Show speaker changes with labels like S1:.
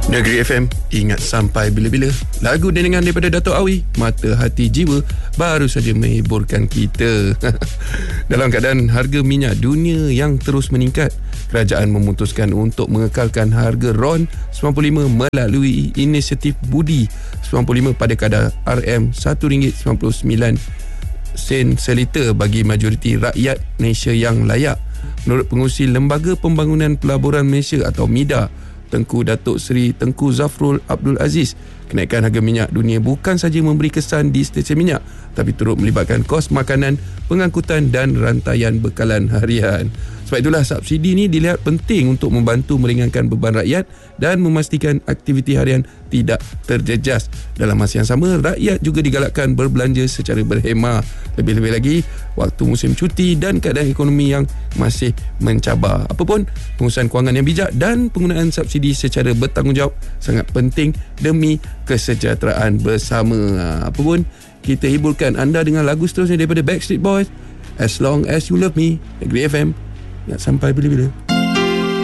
S1: Negeri FM, ingat sampai bila-bila. Lagu dengangan daripada Dato' Awi, Mata Hati Jiwa, baru saja menghiburkan kita. Dalam keadaan harga minyak dunia yang terus meningkat, kerajaan memutuskan untuk mengekalkan harga RON 95 melalui inisiatif Budi 95 pada kadar RM1.99 seliter bagi majoriti rakyat Malaysia yang layak. Menurut pengurusi Lembaga Pembangunan Pelaburan Malaysia atau MIDA, Tengku Datuk Seri Tengku Zafrul Abdul Aziz, kenaikan harga minyak dunia bukan saja memberi kesan di stesen minyak, tapi turut melibatkan kos makanan, pengangkutan dan rantaian bekalan harian. Sebab itulah subsidi ini dilihat penting untuk membantu meringankan beban rakyat dan memastikan aktiviti harian tidak terjejas. Dalam masa yang sama, rakyat juga digalakkan berbelanja secara berhemah. Lebih-lebih lagi, waktu musim cuti dan keadaan ekonomi yang masih mencabar. Apapun, pengurusan kewangan yang bijak dan penggunaan subsidi secara bertanggungjawab sangat penting demi kesejahteraan bersama. Apapun, kita hiburkan anda dengan lagu seterusnya daripada Backstreet Boys, As Long As You Love Me. Negeri FM, ingat sampai bila-bila.